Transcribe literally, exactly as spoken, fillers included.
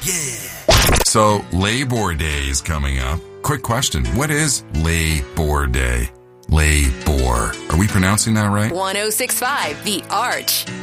Yeah. So, Labor Day is coming up. Quick question. What is Labor Day? Labor. Are we pronouncing that right? one oh six point five The Arch.